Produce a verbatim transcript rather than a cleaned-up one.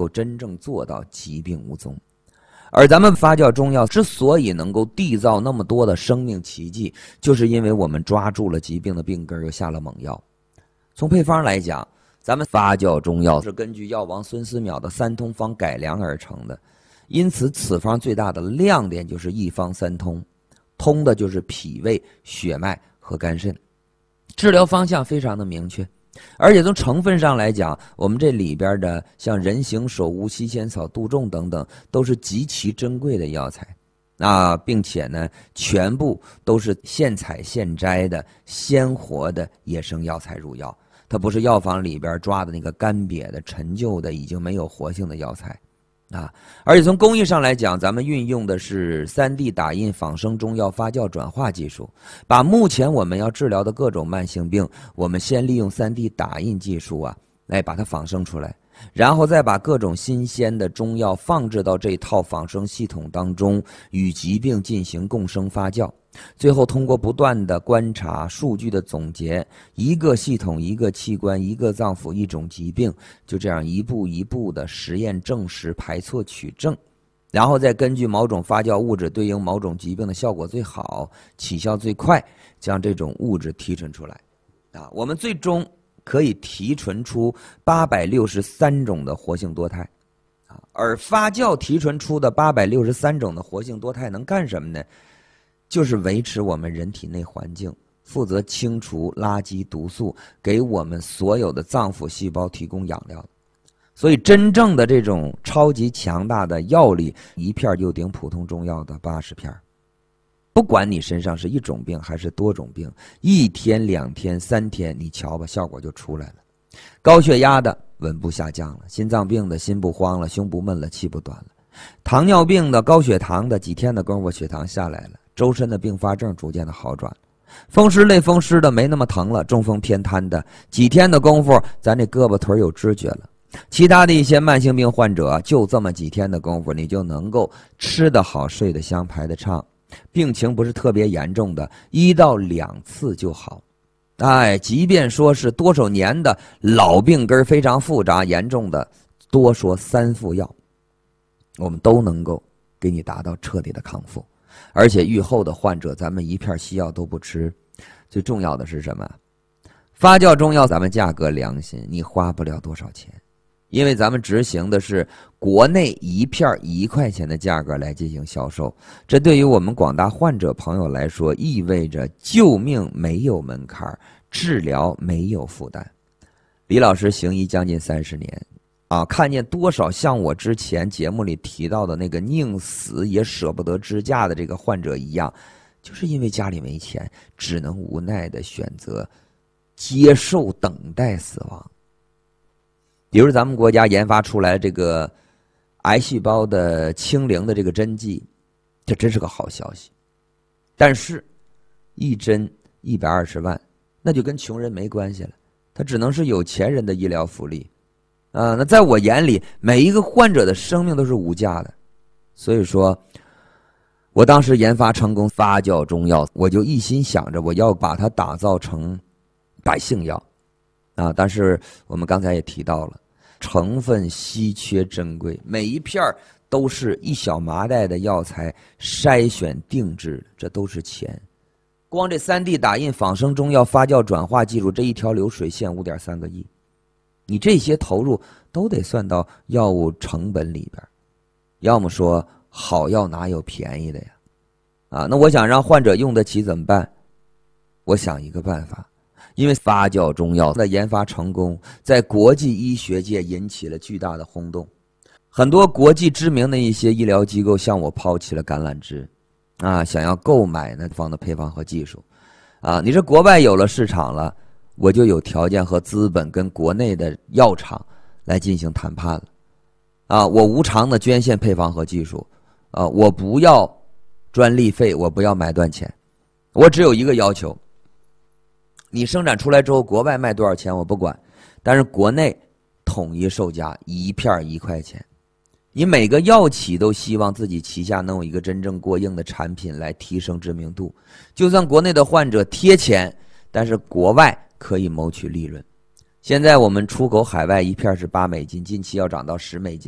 够真正做到疾病无踪。而咱们发酵中药之所以能够缔造那么多的生命奇迹，就是因为我们抓住了疾病的病根，又下了猛药。从配方来讲，咱们发酵中药是根据药王孙思邈的三通方改良而成的，因此此方最大的亮点就是一方三通，通的就是脾胃、血脉和肝肾，治疗方向非常的明确。而且从成分上来讲，我们这里边的像人形首乌、西仙草、杜仲等等，都是极其珍贵的药材啊，并且呢，全部都是现采现摘的鲜活的野生药材入药，它不是药房里边抓的那个干瘪的陈旧的已经没有活性的药材啊。而且从工艺上来讲，咱们运用的是 三 D 打印仿生中药发酵转化技术，把目前我们要治疗的各种慢性病，我们先利用 三 D 打印技术啊，来把它仿生出来，然后再把各种新鲜的中药放置到这套仿生系统当中，与疾病进行共生发酵，最后通过不断的观察、数据的总结，一个系统、一个器官、一个脏腑、一种疾病，就这样一步一步的实验证实、排错取证，然后再根据某种发酵物质对应某种疾病的效果最好、起效最快，将这种物质提纯出来。啊，我们最终可以提纯出八百六十三种的活性多肽，啊，而发酵提纯出的八百六十三种的活性多肽能干什么呢？就是维持我们人体内环境，负责清除垃圾毒素，给我们所有的脏腑细胞提供养料。所以真正的这种超级强大的药力，一片就顶普通中药的八十片。不管你身上是一种病还是多种病，一天两天三天，你瞧吧，效果就出来了。高血压的稳步下降了，心脏病的心不慌了，胸不闷了，气不短了，糖尿病的、高血糖的，几天的功夫血糖下来了，周身的并发症逐渐的好转，风湿类风湿的没那么疼了，中风偏瘫的，几天的功夫咱这胳膊腿有知觉了，其他的一些慢性病患者，就这么几天的功夫，你就能够吃得好、睡得香、排得畅，病情不是特别严重的，一到两次就好。哎，即便说是多少年的老病根非常复杂严重的，多说三副药，我们都能够给你达到彻底的康复。而且愈后的患者，咱们一片西药都不吃。最重要的是什么？发酵中药咱们价格良心，你花不了多少钱，因为咱们执行的是国内一片一块钱的价格来进行销售，这对于我们广大患者朋友来说，意味着救命没有门槛，治疗没有负担。李老师行医将近三十年啊，看见多少像我之前节目里提到的那个宁死也舍不得支架的这个患者一样，就是因为家里没钱，只能无奈的选择接受等待死亡。比如咱们国家研发出来这个癌细胞的清零的这个针剂，这真是个好消息。但是一针一百二十万，那就跟穷人没关系了，它只能是有钱人的医疗福利啊。那在我眼里，每一个患者的生命都是无价的。所以说我当时研发成功发酵中药，我就一心想着我要把它打造成百姓药啊。但是我们刚才也提到了，成分稀缺珍贵，每一片都是一小麻袋的药材筛选定制，这都是钱。光这 三 D 打印仿生中药发酵转化技术这一条流水线 五点三个亿，你这些投入都得算到药物成本里边。要么说好药哪有便宜的呀？啊，那我想让患者用得起怎么办？我想一个办法。因为发酵中药的研发成功，在国际医学界引起了巨大的轰动，很多国际知名的一些医疗机构向我抛起了橄榄枝，啊，想要购买那方的配方和技术，啊，你这国外有了市场了，我就有条件和资本跟国内的药厂来进行谈判了，啊，我无偿的捐献配方和技术，啊，我不要专利费，我不要买断钱，我只有一个要求。你生产出来之后，国外卖多少钱我不管，但是国内统一售价一片一块钱。你每个药企都希望自己旗下能有一个真正过硬的产品来提升知名度，就算国内的患者贴钱，但是国外可以谋取利润。现在我们出口海外一片是八美金，近期要涨到十美金。